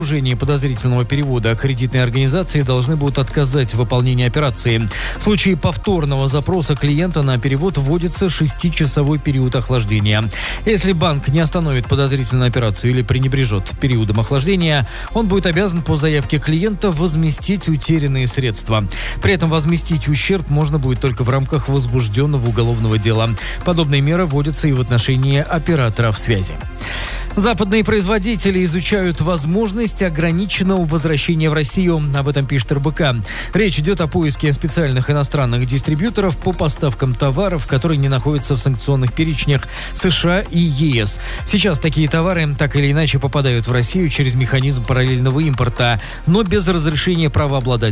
обнаружении подозрительного перевода кредитные организации должны будут отказать в выполнении операции. В случае повторного запроса клиента на перевод вводится 6-часовой период охлаждения. Если банк не остановит подозрительную операцию или пренебрежет периодом охлаждения, он будет обязан по заявке клиента возместить утерянные средства. При этом возместить ущерб можно будет только в рамках возбужденного уголовного дела. Подобные меры вводятся и в отношении операторов связи. Западные производители изучают возможность ограниченного возвращения в Россию. Об этом пишет РБК. Речь идет о поиске специальных иностранных дистрибьюторов по поставкам товаров, которые не находятся в санкционных перечнях США и ЕС. Сейчас такие товары так или иначе попадают в Россию через механизм параллельного импорта, но без разрешения правообладателя